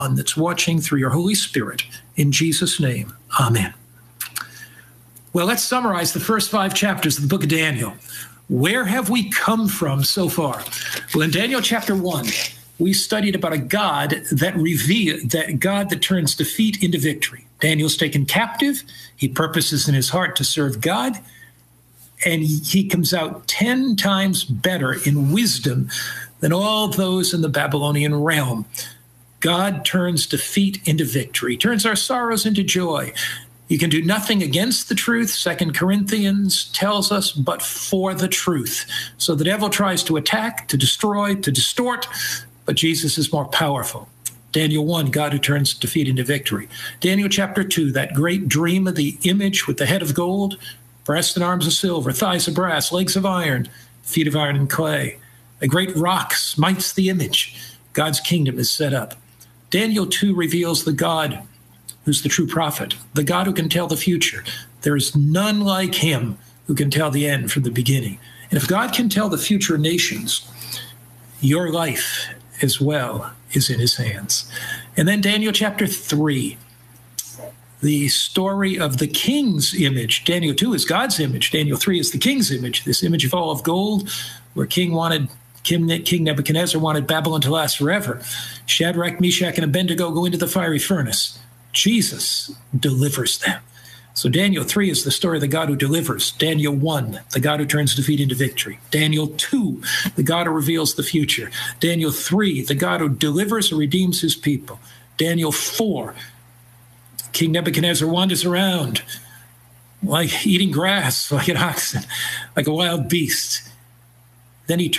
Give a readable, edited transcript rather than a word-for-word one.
that's watching through your Holy Spirit. In Jesus' name, amen. Well, let's summarize the first 5 chapters of the book of Daniel. Where have we come from so far? Well, in Daniel chapter 1, we studied about a God that turns defeat into victory. Daniel's taken captive. He purposes in his heart to serve God, and he comes out 10 times better in wisdom than all those in the Babylonian realm. God turns defeat into victory, turns our sorrows into joy. You can do nothing against the truth, 2 Corinthians tells us, but for the truth. So the devil tries to attack, to destroy, to distort, but Jesus is more powerful. Daniel 1, God who turns defeat into victory. Daniel chapter 2, that great dream of the image with the head of gold, breast and arms of silver, thighs of brass, legs of iron, feet of iron and clay. A great rock smites the image. God's kingdom is set up. Daniel 2 reveals the God who's the true prophet, the God who can tell the future. There is none like him who can tell the end from the beginning. And if God can tell the future nations, your life as well is in his hands. And then Daniel chapter 3, the story of the king's image. Daniel 2 is God's image. Daniel 3 is the king's image, this image of all of gold, where King Nebuchadnezzar wanted Babylon to last forever. Shadrach, Meshach, and Abednego go into the fiery furnace. Jesus delivers them. So Daniel 3 is the story of the God who delivers. Daniel 1, the God who turns defeat into victory. Daniel 2, the God who reveals the future. Daniel 3, the God who delivers or redeems his people. Daniel 4, King Nebuchadnezzar wanders around like eating grass, like an oxen, like a wild beast. Then he